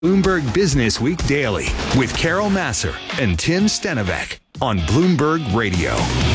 Bloomberg Business Week Daily with Carol Massar and Tim Stenovec on Bloomberg Radio.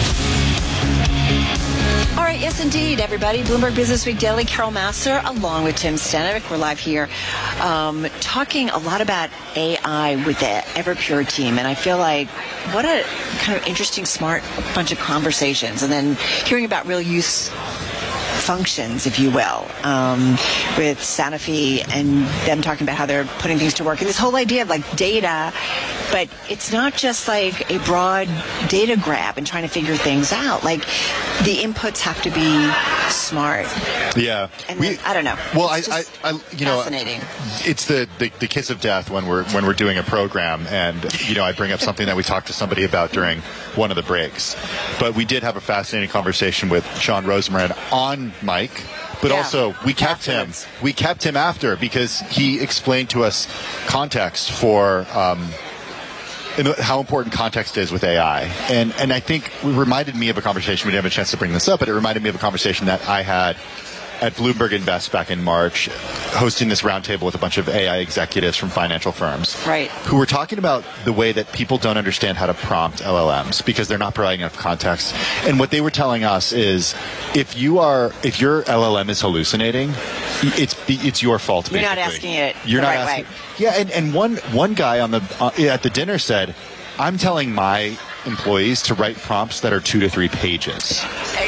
All right, yes, indeed, everybody. Bloomberg Business Week Daily, Carol Massar, along with Tim Stenovec. We're live here talking a lot about AI with the Everpure team. And I feel like what a kind of interesting, smart bunch of conversations. And then hearing about real use functions, if you will, with Sanofi and them talking about how they're putting things to work. And this whole idea of like data, but it's not just like a broad data grab and trying to figure things out. Like the inputs have to be smart. Yeah. And then, I don't know. Well, it's fascinating. It's the kiss of death when we're doing a program, and I bring up something that we talked to somebody about during one of the breaks. But we did have a fascinating conversation with Sean Rosemarin on mic, but also we kept him after because he explained to us context for how important context is with AI. And I think it reminded me of a conversation, we didn't have a chance to bring this up, but it reminded me of a conversation that I had at Bloomberg Invest back in March, hosting this roundtable with a bunch of AI executives from financial firms, right, who were talking about the way that people don't understand how to prompt LLMs because they're not providing enough context. And what they were telling us is, if your LLM is hallucinating, it's your fault. You're basically. not asking it You're the not right asking. way. Yeah, and one guy at the dinner said, "I'm telling my employees to write prompts that are 2 to 3 pages."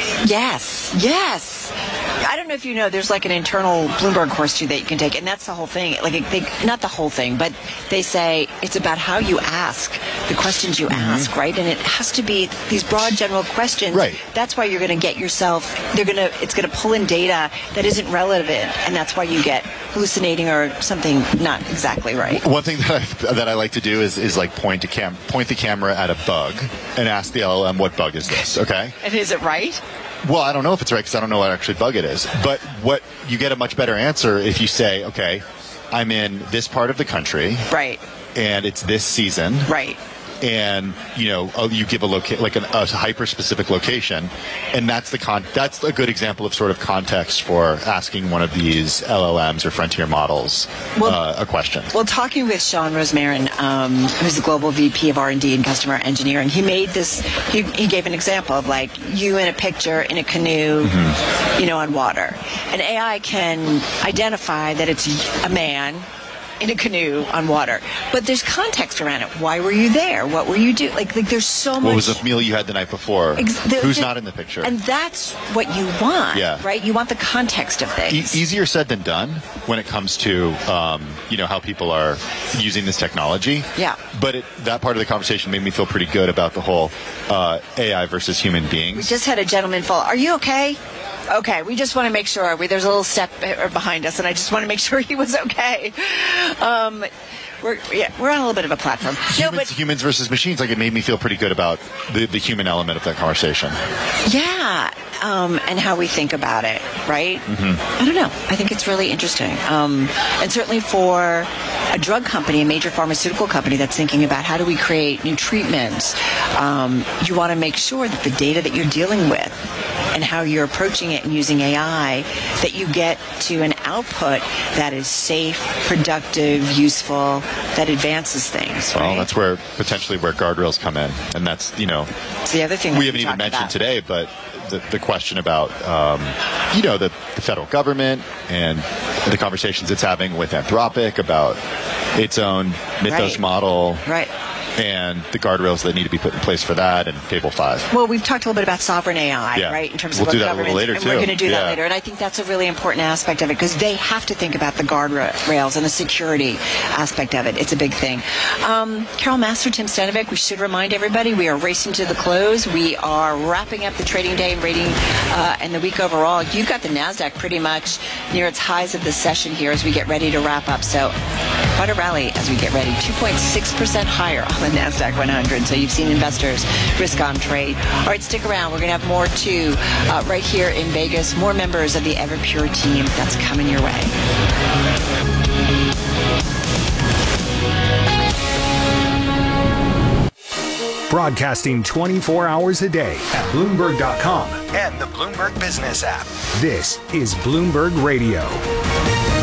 Yes. I don't know if you know, there's like an internal Bloomberg course too that you can take, and that's the whole thing. Like, not the whole thing, but they say it's about how you ask, the questions you ask, right? And it has to be these broad, general questions. Right. That's why you're going to get yourself. It's going to pull in data that isn't relevant, and that's why you get hallucinating or something not exactly right. One thing that I like to do is like point the camera at a bug and ask the LLM, what bug is this? Okay. And is it right? Well, I don't know if it's right because I don't know what actually bug it is. But what you get a much better answer if you say, okay, I'm in this part of the country. Right. And it's this season. Right. And you give a hyper-specific location, and that's a good example of sort of context for asking one of these LLMs or frontier models a question. Well, talking with Sean Rosemarin, who's the global VP of R&D and customer engineering, he made this. He gave an example of like you in a picture in a canoe, on water, and AI can identify that it's a man in a canoe on water, but there's context around it. Why were you there? What were you doing? Like there's so much. What was the meal you had the night before? Who's not in the picture? And that's what you want, yeah. Right? You want the context of things. Easier said than done when it comes to how people are using this technology. Yeah. But that part of the conversation made me feel pretty good about the whole AI versus human beings. We just had a gentleman fall. Are you okay? Okay, we just want to make sure. There's a little step behind us, and I just want to make sure he was okay. We're on a little bit of a platform. Humans versus machines. Like, it made me feel pretty good about the human element of that conversation. Yeah, and how we think about it, right? Mm-hmm. I don't know. I think it's really interesting, and certainly for a drug company, a major pharmaceutical company that's thinking about how do we create new treatments, you want to make sure that the data that you're dealing with and how you're approaching it and using AI, that you get to an output that is safe, productive, useful, that advances things. Right? Well, that's where guardrails come in, and that's it's the other thing we haven't even mentioned today, but the question about the federal government and the conversations it's having with Anthropic about its own Mythos model. Right. And the guardrails that need to be put in place for that, and Table 5. Well, we've talked a little bit about sovereign AI, right? In terms of we'll do that a little later, and too. We're going to do that later. And I think that's a really important aspect of it, because they have to think about the guardrails and the security aspect of it. It's a big thing. Carol Massar, Tim Stenovec, we should remind everybody we are racing to the close. We are wrapping up the trading day and rating and the week overall. You've got the NASDAQ pretty much near its highs of the session here as we get ready to wrap up. So quite a rally as we get ready. 2.6% higher on the NASDAQ 100. So you've seen investors risk on trade. All right, stick around. We're going to have more too right here in Vegas. More members of the Everpure team. That's coming your way. Broadcasting 24 hours a day at Bloomberg.com and the Bloomberg Business app. This is Bloomberg Radio.